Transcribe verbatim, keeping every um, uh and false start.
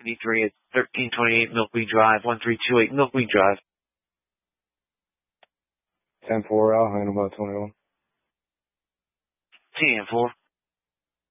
seventy-three at thirteen twenty-eight Milkweed Drive, one three two eight Milkweed Drive. ten four, I'll handle about twenty-one. ten four.